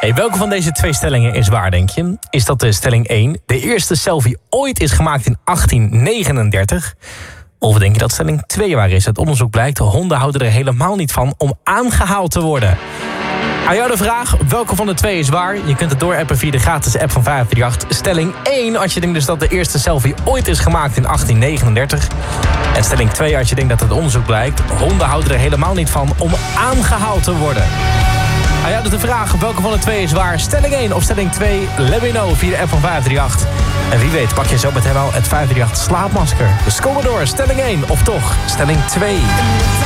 Hey, welke van deze twee stellingen is waar, denk je? Is dat de stelling 1, de eerste selfie ooit is gemaakt in 1839? Of denk je dat stelling 2 waar is? Het onderzoek blijkt, honden houden er helemaal niet van om aangehaald te worden. Aan jou de vraag, welke van de twee is waar? Je kunt het doorappen via de gratis app van 538. Stelling 1, als je denkt dus dat de eerste selfie ooit is gemaakt in 1839. En stelling 2, als je denkt dat het onderzoek blijkt, honden houden er helemaal niet van om aangehaald te worden. Aan jou dus de vraag, welke van de twee is waar? Stelling 1 of stelling 2? Let me know via de app van 538. En wie weet pak je zo meteen wel het 538 slaapmasker. Dus kom maar door, stelling 1 of toch stelling 2?